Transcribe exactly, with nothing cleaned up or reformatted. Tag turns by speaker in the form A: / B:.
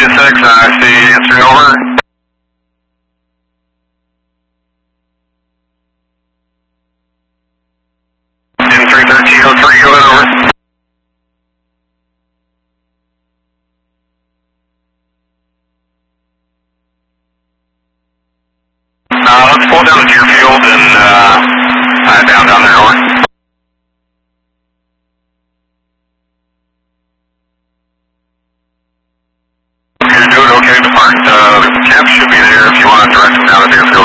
A: six, I see answering over. M three thirteen oh three, go ahead, over. Uh, let's pull down to Deerfield.